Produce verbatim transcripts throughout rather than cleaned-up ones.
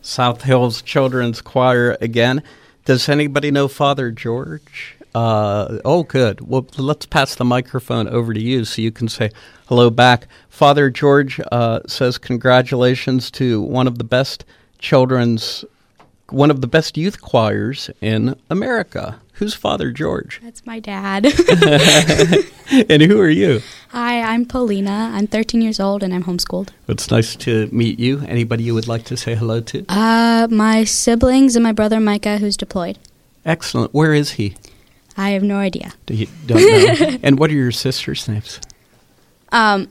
South Hills Children's Choir again. Does anybody know Father George? Uh, oh, good. Well, let's pass the microphone over to you so you can say hello back. Father George uh, says congratulations to one of the best children's, one of the best youth choirs in America. Who's Father George? That's my dad. And who are you? Hi, I'm Paulina. I'm thirteen years old and I'm homeschooled. It's nice to meet you. Anybody you would like to say hello to? Uh, my siblings and my brother Micah, who's deployed. Excellent. Where is he? I have no idea. Do you don't know? And what are your sisters' names? Um,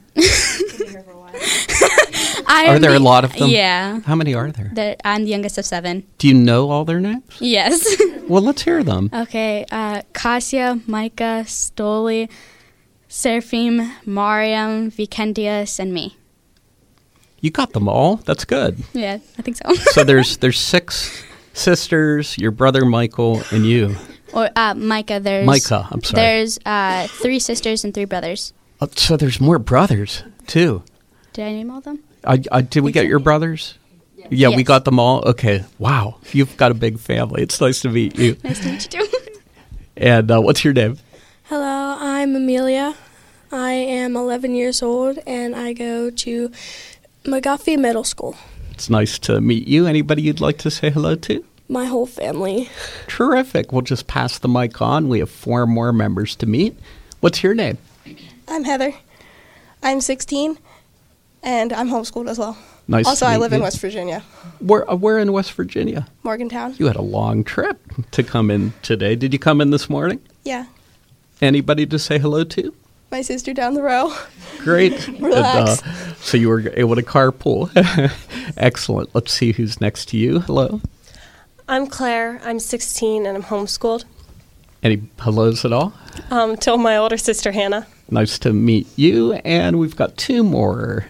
I are there the, a lot of them? Yeah. How many are there? The, I'm the youngest of seven. Do you know all their names? Yes. Well, let's hear them. Okay. Uh, Kasia, Micah, Stoli, Seraphim, Mariam, Vikendius, and me. You got them all. That's good. Yeah, I think so. So there's there's six sisters, your brother Michael, and you. Or uh, Micah. There's Micah. I'm sorry. There's uh, three sisters and three brothers. Oh, so there's more brothers too. Did I name all of them? I, I, did we get your brothers? Yeah, yeah yes. We got them all. Okay. Wow. You've got a big family. It's nice to meet you. Nice to meet you too. And uh, what's your name? Hello, I'm Amelia. I am eleven years old, and I go to McGuffey Middle School. It's nice to meet you. Anybody you'd like to say hello to? My whole family. Terrific. We'll just pass the mic on. We have four more members to meet. What's your name? I'm Heather. I'm sixteen, and I'm homeschooled as well. Nice. Also, to meet I live you. in West Virginia. Where, uh, where in West Virginia? Morgantown. You had a long trip to come in today. Did you come in this morning? Yeah. Anybody to say hello to? My sister down the row. Great. Relax. And, uh, so you were able to carpool. Excellent. Let's see who's next to you. Hello. I'm Claire. I'm sixteen, and I'm homeschooled. Any hellos at all? Um, to my older sister, Hannah. Nice to meet you. And we've got two more.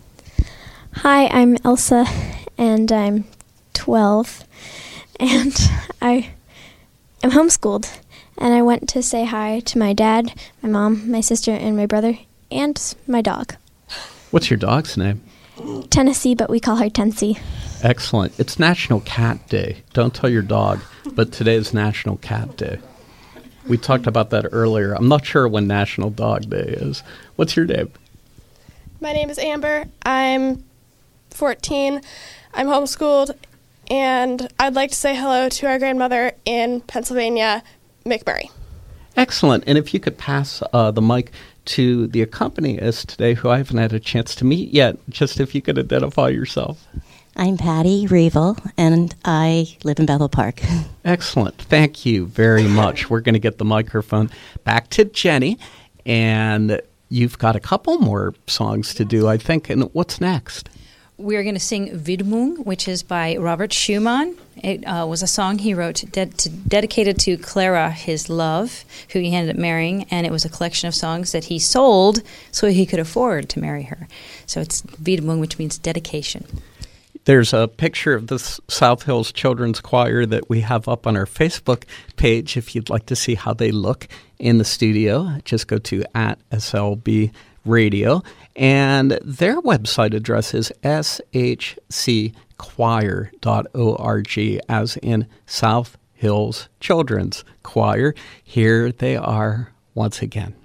Hi, I'm Elsa, and I'm twelve, and I am homeschooled. And I went to say hi to my dad, my mom, my sister, and my brother, and my dog. What's your dog's name? Tennessee, but we call her Tensi. Excellent. It's National Cat Day. Don't tell your dog, but today is National Cat Day. We talked about that earlier. I'm not sure when National Dog Day is. What's your name? My name is Amber. I'm fourteen. I'm homeschooled, and I'd like to say hello to our grandmother in Pennsylvania, McMurray. Excellent. And if you could pass uh, the mic to the accompanist today, who I haven't had a chance to meet yet, just if you could identify yourself. I'm Patty Revel, and I live in Bethel Park. Excellent. Thank you very much. We're going to get the microphone back to Jenny, and you've got a couple more songs to do, I think. And what's next? We're going to sing Widmung, which is by Robert Schumann. It uh, was a song he wrote de- to, dedicated to Clara, his love, who he ended up marrying, and it was a collection of songs that he sold so he could afford to marry her. So it's Widmung, which means dedication. There's a picture of the South Hills Children's Choir that we have up on our Facebook page. If you'd like to see how they look in the studio, just go to at S L B Radio. And their website address is s h c choir dot org, as in South Hills Children's Choir. Here they are once again.